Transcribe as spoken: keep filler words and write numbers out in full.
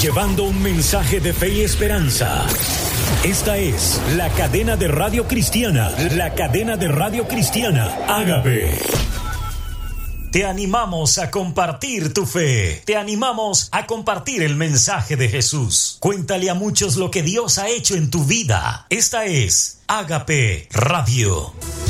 llevando un mensaje de fe y esperanza. Esta es la cadena de radio cristiana, la cadena de radio cristiana Ágape. Te animamos a compartir tu fe. Te animamos a compartir el mensaje de Jesús. Cuéntale a muchos lo que Dios ha hecho en tu vida. Esta es Ágape Radio.